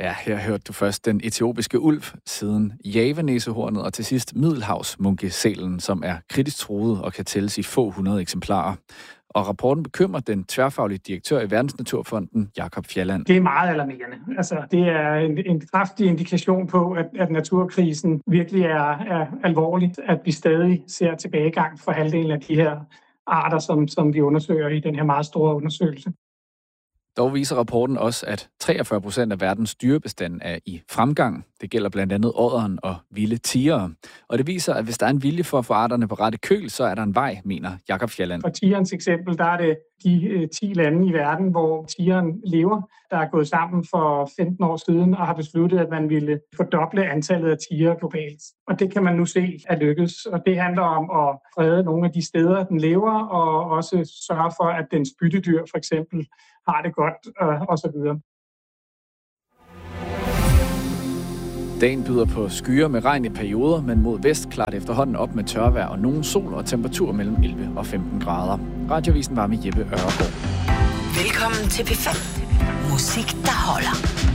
Ja, her hørte du først den etiopiske ulv, siden javanæsehornet og til sidst middelhavsmunkesælen, som er kritisk truet og kan tælles i få 100 eksemplarer. Og rapporten bekymrer den tværfaglige direktør i Verdensnaturfonden, Jakob Fjelland. Det er meget alarmerende. Altså, det er en kraftig indikation på, at naturkrisen virkelig er alvorligt, at vi stadig ser tilbagegang for halvdelen af de her arter, som vi undersøger i den her meget store undersøgelse. Dog viser rapporten også, at 43% af verdens dyrebestand er i fremgang. Det gælder blandt andet odderen og vilde tigere. Og det viser, at hvis der er en vilje for at få arterne på rette køl, så er der en vej, mener Jakob Fjelland. For tigerens eksempel, der er det de 10 lande i verden, hvor tigeren lever, der er gået sammen for 15 år siden og har besluttet, at man ville fordoble antallet af tiger globalt. Og det kan man nu se er lykkedes. Og det handler om at frede nogle af de steder, den lever, og også sørge for, at dens byttedyr for eksempel har det godt og så videre. Dagen byder på skyer med regn i perioder, men mod vest klart efterhånden op med tørvejr og nogen sol og temperatur mellem 11 og 15 grader. Radioavisen var med Jeppe Ørgaard. Velkommen til P5. Musik, der holder.